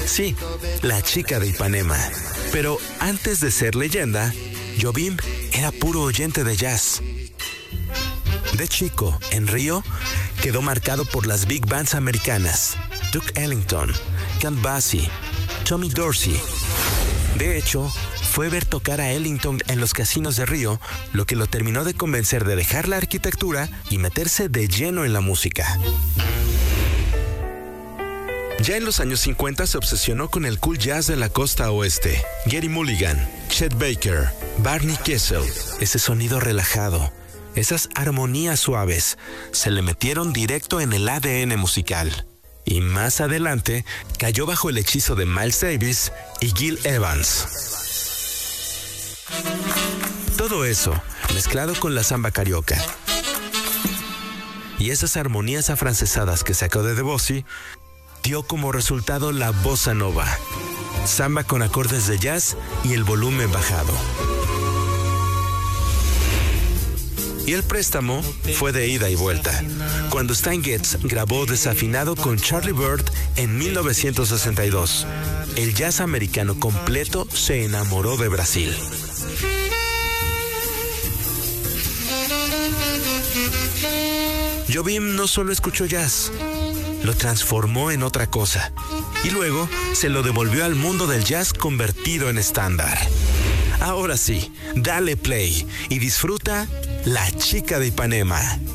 Sí, la chica de Ipanema. Pero antes de ser leyenda, Jobim era puro oyente de jazz. De chico, en Río, quedó marcado por las big bands americanas, Duke Ellington, Count Basie, Tommy Dorsey. De hecho, fue ver tocar a Ellington en los casinos de Río, lo que lo terminó de convencer de dejar la arquitectura y meterse de lleno en la música. Ya en los años 50 se obsesionó con el cool jazz de la costa oeste. Gary Mulligan, Chet Baker, Barney Kessel. Ese sonido relajado, esas armonías suaves, se le metieron directo en el ADN musical. Y más adelante, cayó bajo el hechizo de Miles Davis y Gil Evans. Todo eso, mezclado con la samba carioca y esas armonías afrancesadas que sacó de Debussy, dio como resultado la bossa nova, samba con acordes de jazz y el volumen bajado. Y el préstamo fue de ida y vuelta, cuando Stan Getz grabó Desafinado con Charlie Byrd en 1962. El jazz americano completo se enamoró de Brasil. Jobim no solo escuchó jazz, lo transformó en otra cosa y luego se lo devolvió al mundo del jazz convertido en estándar. Ahora sí, dale play y disfruta La Chica de Ipanema.